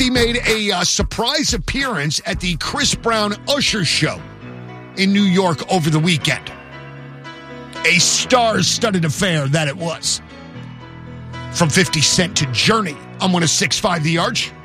50 made a surprise appearance at the Chris Brown Usher show in New York over the weekend. A star-studded affair that it was. From 50 Cent to Journey, I'm 106.5 The Arch.